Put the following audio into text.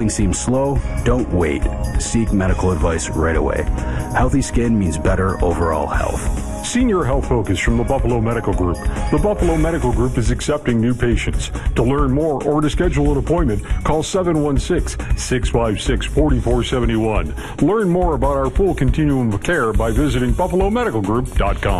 things seem slow, don't wait. Seek medical advice right away. Healthy skin means better overall health. Senior Health Focus from the Buffalo Medical Group. The Buffalo Medical Group is accepting new patients. To learn more or to schedule an appointment, call 716-656-4471. Learn more about our full continuum of care by visiting buffalomedicalgroup.com.